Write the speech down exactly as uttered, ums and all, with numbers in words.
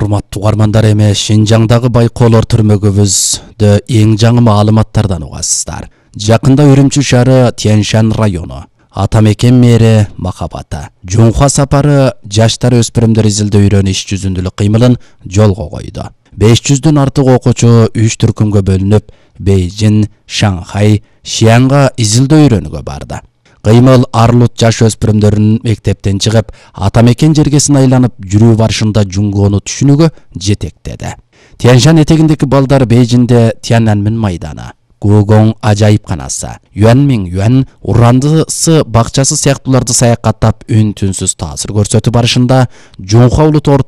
Урматтуу угармандар, эме Шинжаңдагы байкоолор түрмөгүбүздө эң жаңы маалыматтардан угасыздар. Жакында Үрүмчү шаары Тянь-Шань району, Атамекен мэри Махабата Жунхва сапары жаштар өспүрүмдөр изилдөө үйрөнүү иш жүзүндөлүк кыймылын жолго койду. беш жүздөн артык окуучу үч түркүмгө бөлүнүп, Бейжин, Шанхай, Шиянга изилдөө үйрөнүүгө барды. Кыймыл арлут жаш өспүрүмдөрүн мектептен чыгып, Атамекен жергесин айланып жүрүү барышында жунгоону түшүнүүгө жетектеди. Тянь-Шань этегиндеки балдар Бейжинде Тяньаньмэн майданы, Гугоң ажайыпканасы, Юаньмиң Юань урандысы бакчасы сыяктууларды саякаттап үн-түнсүз таасир көрсөтүү барышында Жунхва улут